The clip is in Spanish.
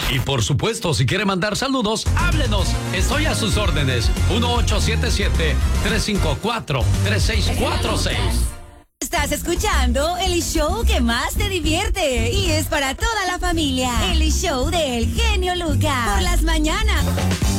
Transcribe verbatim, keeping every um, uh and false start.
Y por supuesto, si quiere mandar saludos, háblenos. Estoy a sus órdenes. uno ocho siete siete, tres cinco cuatro, tres seis cuatro seis. Estás escuchando el show que más te divierte y es para toda la familia. El show del genio Lucas. Por las mañanas.